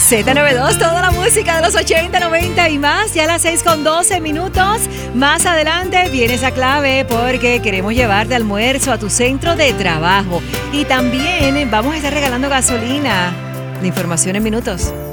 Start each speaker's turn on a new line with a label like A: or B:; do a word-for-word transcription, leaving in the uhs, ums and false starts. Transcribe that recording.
A: Z noventa y dos, toda la música de los ochenta, noventa y más. Ya a las seis con doce minutos. Más adelante viene esa clave porque queremos llevarte almuerzo a tu centro de trabajo. Y también vamos a estar regalando gasolina. La información en minutos.